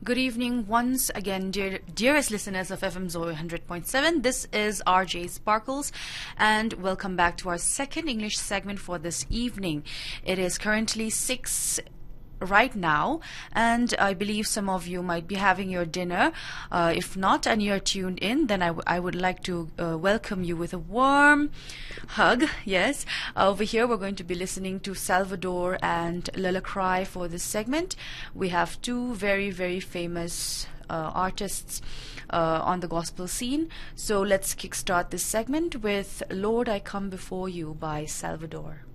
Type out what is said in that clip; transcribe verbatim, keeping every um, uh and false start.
Good evening once again, dear, dearest listeners of F M Zoe one hundred point seven. This is R J Sparkles, and welcome back to our second English segment for this evening. It is currently six right now, and I believe some of you might be having your dinner. Uh, if not, and you're tuned in, then I, w- I would like to uh, welcome you with a warm hug. Yes, uh, over here we're going to be listening to Salvador and Lala Cry for this segment. We have two very, very famous uh, artists uh, on the gospel scene. So let's kickstart this segment with Lord, I Come Before You by Salvador.